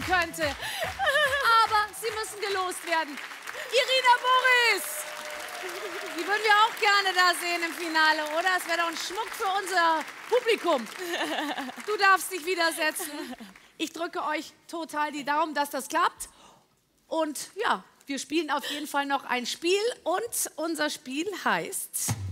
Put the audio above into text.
könnte. Aber sie müssen gelost werden. Irina Boris! Die würden wir auch gerne da sehen im Finale, oder? Es wäre doch ein Schmuck für unser Publikum. Du darfst dich widersetzen. Ich drücke euch total die Daumen, dass das klappt. Und ja, wir spielen auf jeden Fall noch ein Spiel. Und unser Spiel heißt...